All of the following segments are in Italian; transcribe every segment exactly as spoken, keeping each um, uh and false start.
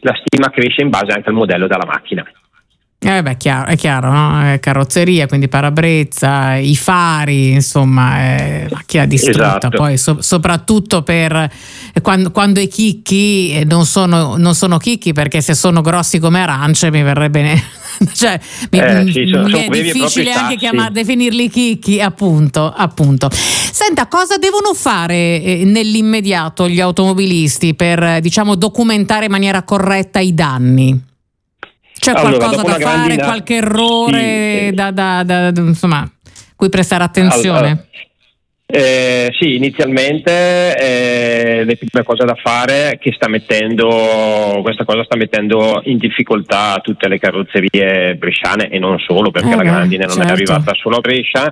la stima cresce in base anche al modello della macchina. Eh beh, chiaro, è chiaro, no? Eh, carrozzeria, quindi parabrezza, i fari, insomma, eh, macchina distrutta. Esatto. Poi so, soprattutto per eh, quando, quando i chicchi eh, non sono, non sono chicchi, perché se sono grossi come arance mi verrebbe ne- cioè mi, Eh, sì, sono- mi sono è veri e difficile propri anche sassi. chiamar, definirli chicchi, appunto, appunto. Senta, cosa devono fare eh, nell'immediato gli automobilisti per, eh, diciamo, documentare in maniera corretta i danni? C'è Allora, qualcosa dopo da una fare, grandina- qualche errore Sì, da, da, da, da- insomma, cui prestare attenzione? Allora, eh, sì, inizialmente eh, le prime cose da fare che sta mettendo, questa cosa sta mettendo in difficoltà tutte le carrozzerie bresciane e non solo, perché Eh la beh, grandine non è certo. arrivata solo a Brescia,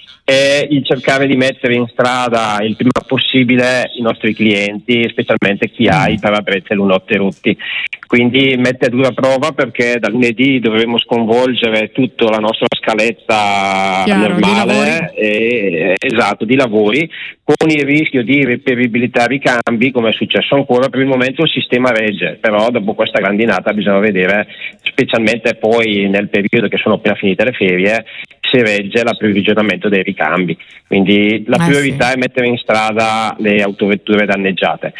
è il cercare di mettere in strada il prima possibile i nostri clienti, specialmente chi ha i parabrezza e lunotte rotti. Quindi mette a dura prova, perché da lunedì dovremo sconvolgere tutta la nostra scaletta Chiaro, di lavori. normale, e, esatto, di lavori, con il rischio di irreperibilità ricambi, come è successo ancora. Per il momento il sistema regge, però dopo questa grandinata bisogna vedere, specialmente poi nel periodo che sono appena finite le ferie, se regge l'approvvigionamento dei ricambi. Quindi la Eh, priorità sì. è mettere in strada le autovetture danneggiate.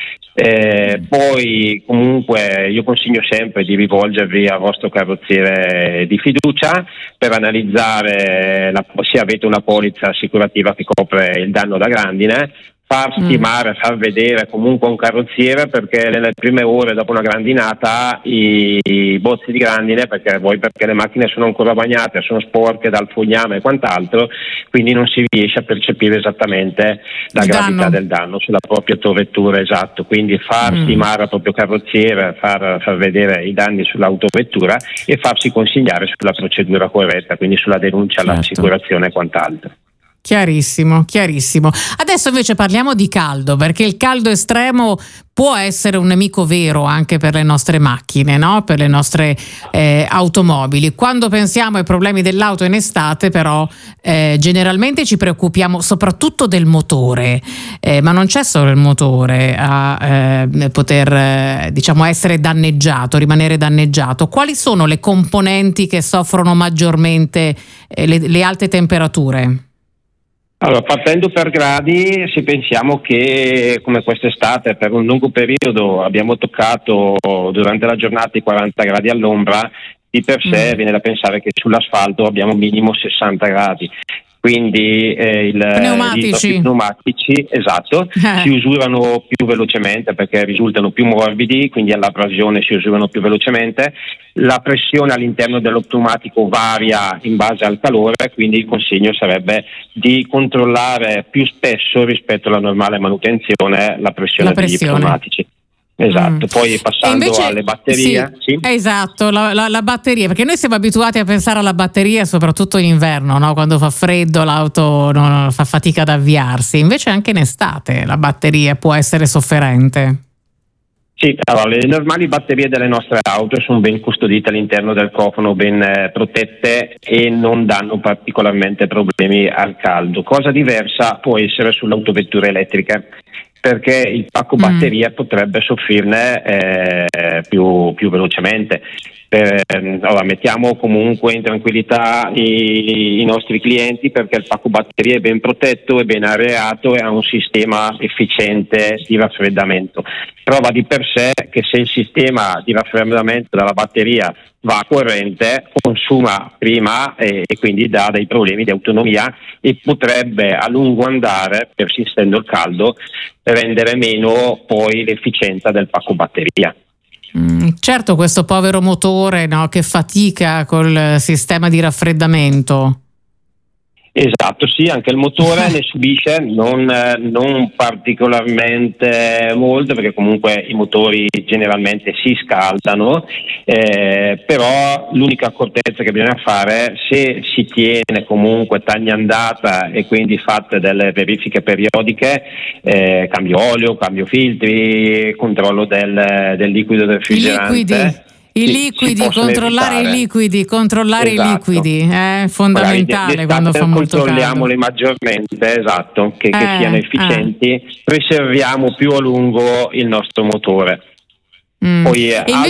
Eh, poi comunque io consiglio sempre di rivolgervi al vostro carrozziere di fiducia per analizzare la, se avete una polizza assicurativa che copre il danno da grandine, far stimare, far vedere comunque un carrozziere, perché nelle prime ore dopo una grandinata i, i bozzi di grandine, perché voi perché le macchine sono ancora bagnate, sono sporche dal fogliame e quant'altro, quindi non si riesce a percepire esattamente la Il gravità danno. del danno sulla propria autovettura, esatto. Quindi far Mm. stimare al proprio carrozziere, far, far vedere i danni sull'autovettura e farsi consigliare sulla procedura corretta, quindi sulla denuncia Certo. all'assicurazione e quant'altro. Chiarissimo, chiarissimo. Adesso invece parliamo di caldo, perché il caldo estremo può essere un nemico vero anche per le nostre macchine, no? Per le nostre eh, automobili. Quando pensiamo ai problemi dell'auto in estate, però, eh, generalmente ci preoccupiamo soprattutto del motore, eh, ma non c'è solo il motore a eh, poter, eh, diciamo, essere danneggiato, rimanere danneggiato. Quali sono le componenti che soffrono maggiormente eh, le, le alte temperature? Allora, partendo per gradi, se pensiamo che come quest'estate per un lungo periodo abbiamo toccato durante la giornata i quaranta gradi all'ombra, di per sé Mm. viene da pensare che sull'asfalto abbiamo minimo sessanta gradi. Quindi eh, il, Pneumatici. i nostri pneumatici, esatto, Eh. si usurano più velocemente perché risultano più morbidi, quindi all'abrasione si usurano più velocemente. La pressione all'interno dello pneumatico varia in base al calore, quindi il consiglio sarebbe di controllare più spesso rispetto alla normale manutenzione la pressione, La pressione. degli pneumatici. Esatto, Mm. poi E passando invece- alle batterie, sì, sì. esatto, la, la- la batteria, perché noi siamo abituati a pensare alla batteria soprattutto in inverno, no? Quando fa freddo l'auto non fa fatica ad avviarsi, invece anche in estate la batteria può essere sofferente. Sì, allora, le normali batterie delle nostre auto sono ben custodite all'interno del cofano, ben eh, protette e non danno particolarmente problemi al caldo. Cosa diversa può essere sulle autovetture elettriche, perché il pacco Mm. batteria potrebbe soffrirne eh, più, più velocemente. Per, allora, mettiamo comunque in tranquillità i, i nostri clienti, perché il pacco batteria è ben protetto, è ben areato e ha un sistema efficiente di raffreddamento. Prova di per sé che se il sistema di raffreddamento della batteria va a corrente, consuma prima e, e quindi dà dei problemi di autonomia e potrebbe a lungo andare, persistendo il caldo, rendere meno poi l'efficienza del pacco batteria. Mm, certo, questo povero motore, no, che fatica col sistema di raffreddamento. Esatto, sì, anche il motore ne subisce, non, eh, non particolarmente molto, perché comunque i motori generalmente si scaldano, eh, però l'unica accortezza che bisogna fare, se si tiene comunque taglia andata e quindi fatte delle verifiche periodiche, eh, cambio olio, cambio filtri, controllo del, del liquido I refrigerante. liquidi. I Sì, si liquidi, possono controllare evitare. i liquidi, controllare Esatto. i liquidi, è fondamentale Magari quando fa molto caldo. controlliamoli maggiormente, esatto, che, che Eh, siano efficienti, preserviamo più a lungo il nostro motore. Mm. Poi eh, E invece